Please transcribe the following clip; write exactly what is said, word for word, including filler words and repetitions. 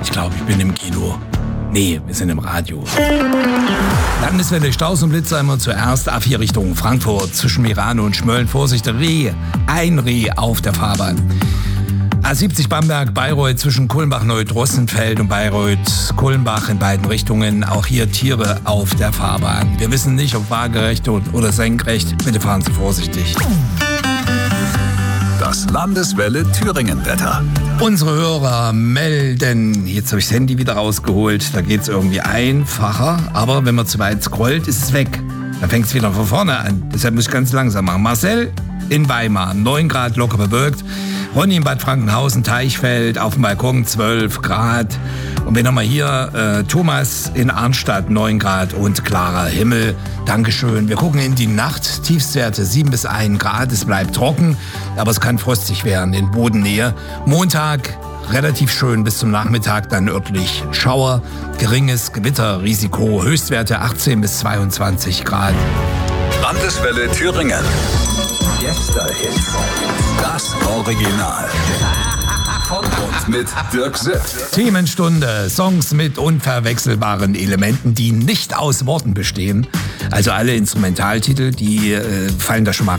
Ich glaube, ich bin im Kino. Nee, wir sind im Radio. Landeswelle, Staus und Blitzer immer zuerst. A vier Richtung Frankfurt zwischen Mirano und Schmölln. Vorsicht, Reh. Ein Reh auf der Fahrbahn. A siebzig Bamberg, Bayreuth zwischen Kulmbach-Neudrossenfeld und Bayreuth-Kulmbach in beiden Richtungen. Auch hier Tiere auf der Fahrbahn. Wir wissen nicht, ob waagerecht oder senkrecht. Bitte fahren Sie vorsichtig. Das Landeswelle Thüringen-Wetter. Unsere Hörer melden, jetzt habe ich das Handy wieder rausgeholt, da geht es irgendwie einfacher, aber wenn man zu weit scrollt, ist es weg. Dann fängt es wieder von vorne an, deshalb muss ich ganz langsam machen. Marcel in Weimar, neun Grad locker bewölkt. Ronny in Bad Frankenhausen, Teichfeld, auf dem Balkon zwölf Grad. Und wenn nochmal hier äh, Thomas in Arnstadt, neun Grad und klarer Himmel. Dankeschön. Wir gucken in die Nacht. Tiefstwerte sieben bis ein Grad. Es bleibt trocken, aber es kann frostig werden in Bodennähe. Montag relativ schön bis zum Nachmittag, dann örtlich Schauer. Geringes Gewitterrisiko. Höchstwerte achtzehn bis zweiundzwanzig Grad. Landeswelle Thüringen. Gäste-Hits. Das Original. Von und mit Dirk Sitt. Themenstunde. Songs mit unverwechselbaren Elementen, die nicht aus Worten bestehen. Also alle Instrumentaltitel, die äh, fallen da schon mal